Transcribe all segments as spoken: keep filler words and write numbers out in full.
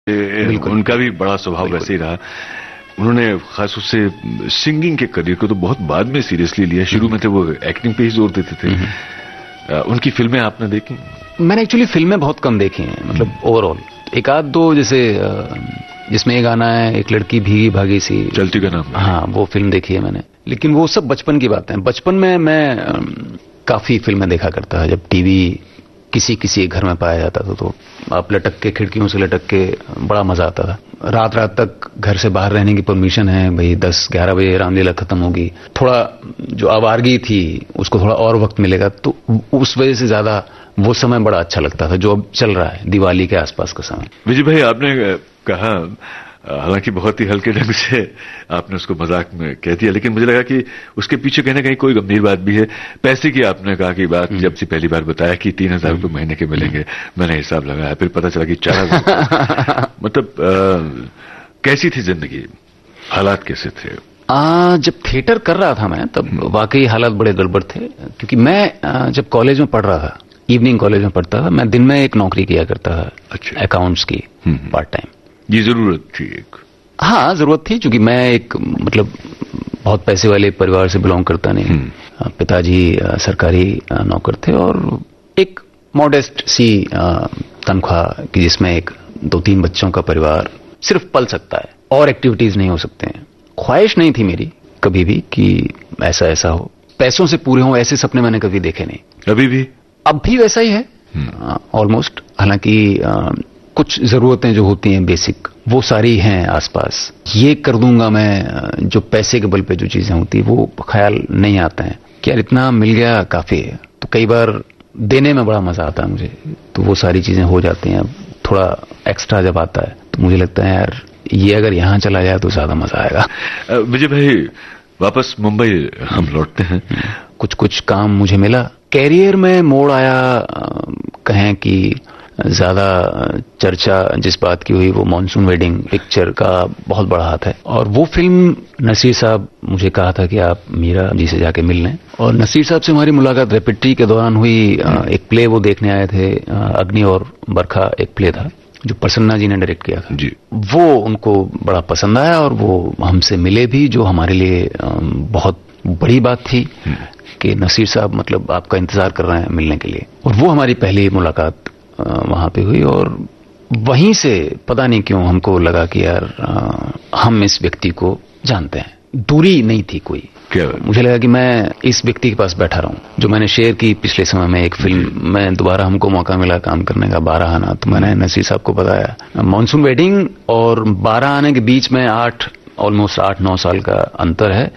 उनका भी बड़ा स्वभाव वैसे ही रहा। उन्होंने खास उससे सिंगिंग के करियर को तो बहुत बाद में सीरियसली लिया। शुरू में थे वो एक्टिंग पे ही जोर देते थे। उनकी फिल्में आपने देखी? मैंने एक्चुअली फिल्में बहुत कम देखी हैं, मतलब ओवरऑल एक आध दो, जैसे जिसमें ये गाना है एक लड़की भीगी भागी सी, चलती का नाम, हाँ वो फिल्म देखी है मैंने। लेकिन वो सब बचपन की बातें। बचपन में मैं काफी फिल्में देखा करता था। जब टीवी किसी किसी घर में पाया जाता था तो आप लटक के, खिड़कियों से लटक के, बड़ा मजा आता था। रात रात तक घर से बाहर रहने की परमिशन है भाई, दस ग्यारह बजे रामलीला खत्म होगी, थोड़ा जो आवारगी थी उसको थोड़ा और वक्त मिलेगा, तो उस वजह से ज्यादा वो समय बड़ा अच्छा लगता था जो अब चल रहा है दिवाली के आसपास का समय। विजय भाई, आपने कहा, हालांकि बहुत ही हल्के ढंग से आपने उसको मजाक में कह दिया, लेकिन मुझे लगा कि उसके पीछे कहीं ना कहीं कोई गंभीर बात भी है। पैसे की आपने कहा कि बात जब से पहली बार बताया कि तीन हजार रुपये महीने के मिलेंगे, मैंने हिसाब लगाया, फिर पता चला कि चार हजार मतलब आ, कैसी थी जिंदगी, हालात कैसे थे? आ, जब थिएटर कर रहा था मैं तब वाकई हालात बड़े गड़बड़ थे, क्योंकि मैं जब कॉलेज में पढ़ रहा था, इवनिंग कॉलेज में पढ़ता था, मैं दिन में एक नौकरी किया करता था। अच्छा। अकाउंट्स की पार्ट टाइम। ये जरूरत थी एक? हाँ जरूरत थी, क्योंकि मैं एक मतलब बहुत पैसे वाले परिवार से बिलोंग करता नहीं। पिताजी सरकारी नौकर थे और एक मॉडेस्ट सी तनख्वाह की, जिसमें एक दो तीन बच्चों का परिवार सिर्फ पल सकता है और एक्टिविटीज नहीं हो सकते हैं। ख्वाहिश नहीं थी मेरी कभी भी कि ऐसा ऐसा हो, पैसों से पूरे हों, ऐसे सपने मैंने कभी देखे नहीं। अभी भी? अब भी वैसा ही है ऑलमोस्ट। हालांकि कुछ जरूरतें जो होती हैं बेसिक, वो सारी हैं आसपास। ये कर दूंगा मैं, जो पैसे के बल पे जो चीजें होती है वो ख्याल नहीं आता है कि यार इतना मिल गया काफी है। तो कई बार देने में बड़ा मजा आता है मुझे, तो वो सारी चीजें हो जाती हैं। थोड़ा एक्स्ट्रा जब आता है तो मुझे लगता है यार ये अगर यहां चला जाए तो ज्यादा मजा आएगा। विजय भाई, वापस मुंबई हम लौटते हैं। कुछ कुछ काम मुझे मिला, कैरियर में मोड़ आया, कहें कि ज्यादा चर्चा जिस बात की हुई वो मॉनसून वेडिंग पिक्चर का बहुत बड़ा हाथ है। और वो फिल्म नसीर साहब मुझे कहा था कि आप मीरा जी से जाके मिल लें, और नसीर साहब से हमारी मुलाकात रेपिट्री के दौरान हुई। एक प्ले वो देखने आए थे, अग्नि और बरखा एक प्ले था जो प्रसन्ना जी ने डायरेक्ट किया था जी। वो उनको बड़ा पसंद आया और वो हमसे मिले भी, जो हमारे लिए बहुत बड़ी बात थी कि नसीर साहब मतलब आपका इंतजार कर रहे हैं मिलने के लिए। और वो हमारी पहली मुलाकात वहां पे हुई, और वहीं से पता नहीं क्यों हमको लगा कि यार आ, हम इस व्यक्ति को जानते हैं। दूरी नहीं थी कोई। क्या? मुझे लगा कि मैं इस व्यक्ति के पास बैठा रहूं, जो मैंने शेयर की पिछले समय में एक फिल्म में दोबारा हमको मौका मिला काम करने का, बारह आना। तो मैंने नसीर साहब को बताया। मॉनसून वेडिंग और बारह आने के बीच में आठ ऑलमोस्ट आठ नौ साल का अंतर है।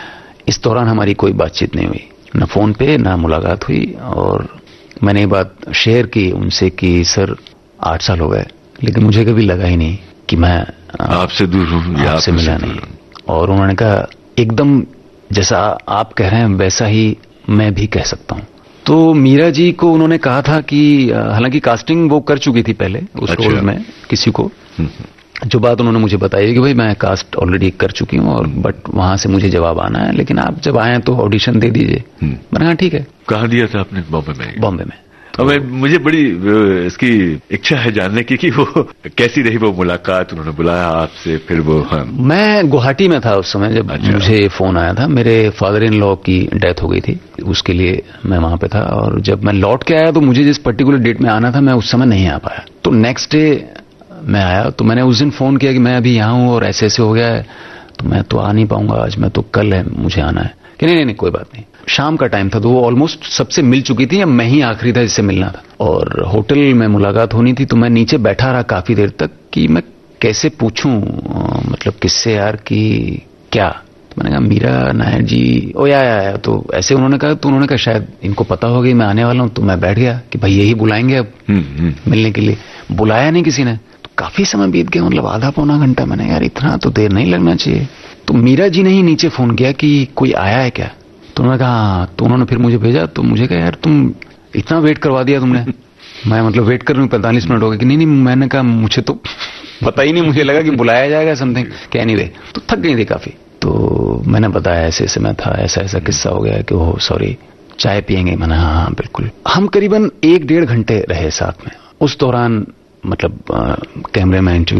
इस दौरान हमारी कोई बातचीत नहीं हुई, न फोन पे न मुलाकात हुई। और मैंने ये बात शेयर की उनसे कि सर आठ साल हो गए, लेकिन मुझे कभी लगा ही नहीं कि मैं आपसे दूर हूं या आपसे मिला नहीं। और उन्होंने कहा एकदम जैसा आप कह रहे हैं वैसा ही मैं भी कह सकता हूं। तो मीरा जी को उन्होंने कहा था कि हालांकि कास्टिंग वो कर चुकी थी पहले उस अच्छा। रोल में किसी को, जो बात उन्होंने मुझे बताई कि भाई मैं कास्ट ऑलरेडी कर चुकी हूँ, और बट वहां से मुझे जवाब आना है, लेकिन आप जब आए तो ऑडिशन दे दीजिए। मैंने कहा ठीक है। कहाँ दिया था आपने? बॉम्बे में? बॉम्बे में। तो मुझे बड़ी इसकी इच्छा है जानने की कि वो कैसी रही वो मुलाकात। उन्होंने बुलाया आपसे, फिर वो? हाँ। मैं गुवाहाटी में था उस समय जब अच्छा। मुझे फोन आया था। मेरे फादर इन लॉ की डेथ हो गई थी, उसके लिए मैं वहां पे था। और जब मैं लौट के आया तो मुझे जिस पर्टिकुलर डेट में आना था मैं उस समय नहीं आ पाया। तो नेक्स्ट डे मैं आया तो मैंने उस दिन फोन किया कि मैं अभी यहाँ हूँ और ऐसे ऐसे हो गया है, तो मैं तो आ नहीं पाऊंगा आज, मैं तो कल है मुझे आना है। कि नहीं नहीं नहीं कोई बात नहीं। शाम का टाइम था तो वो ऑलमोस्ट सबसे मिल चुकी थी, या मैं ही आखिरी था जिससे मिलना था। और होटल में मुलाकात होनी थी, तो मैं नीचे बैठा रहा काफी देर तक कि मैं कैसे पूछूं, मतलब किससे यार कि क्या। तो मैंने कहा मीरा नायर जी, ओ या, या, या तो ऐसे उन्होंने कहा। तो उन्होंने कहा शायद इनको पता हो गई मैं आने वाला हूं। तो मैं बैठ गया कि भाई यही बुलाएंगे अब मिलने के लिए। बुलाया नहीं किसी ने। काफी समय बीत गया, मतलब आधा पौना घंटा। मैंने यार इतना तो देर नहीं लगना चाहिए। तो मीरा जी ने ही नीचे फोन किया कि कोई आया है क्या। तो उन्होंने कहा हाँ। तो उन्होंने फिर मुझे भेजा। तो मुझे कहा यार तुम इतना वेट करवा दिया तुमने। मैं मतलब वेट कर रहा हूँ पैंतालीस मिनट हो गए। कि नहीं नहीं, मैंने कहा मुझे तो पता ही नहीं, मुझे लगा कि बुलाया जाएगा समथिंग। क्या नहीं वे तो थक गई थी काफी। तो मैंने बताया ऐसे ऐसे मैं था, ऐसा ऐसा किस्सा हो गया कि ओह सॉरी चाय पियेंगे। मैंने हाँ हाँ बिल्कुल। हम करीबन एक डेढ़ घंटे रहे साथ में। उस दौरान मतलब कैमरे में इंटरव्यू